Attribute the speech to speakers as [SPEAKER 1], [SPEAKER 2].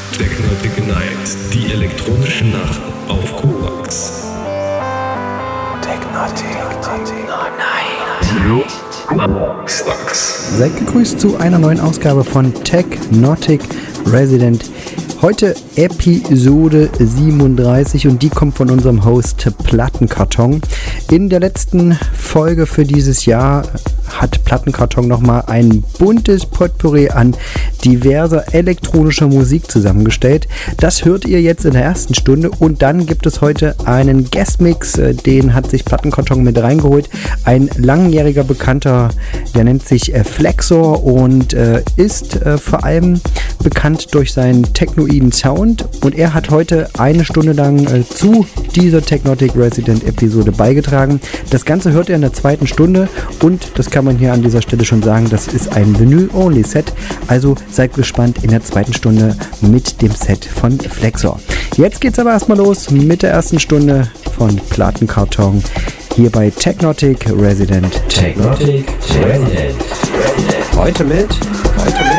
[SPEAKER 1] Technotic Night, die elektronische Nacht auf Kovacs.
[SPEAKER 2] Seid gegrüßt zu einer neuen Ausgabe von Technotic Resident. Heute Episode 37 und die kommt von unserem Host Plattenkarton. In der letzten Folge für dieses Jahr hat Plattenkarton nochmal ein buntes Potpourri an diverser elektronischer Musik zusammengestellt. Das hört ihr jetzt in der ersten Stunde und dann gibt es heute einen Guestmix, den hat sich Plattenkarton mit reingeholt. Ein langjähriger Bekannter, der nennt sich Flexor und ist vor allem bekannt durch seinen technoiden Sound und er hat heute eine Stunde lang zu dieser Technotic Resident Episode beigetragen. Das Ganze hört ihr in der zweiten Stunde und das kann man hier an dieser Stelle schon sagen, das ist ein Vinyl-Only-Set, also seid gespannt in der zweiten Stunde mit dem Set von Flexor. Jetzt geht's aber erstmal los mit der ersten Stunde von Plattenkarton hier bei Technotic Resident.
[SPEAKER 3] Technotic Resident. Heute mit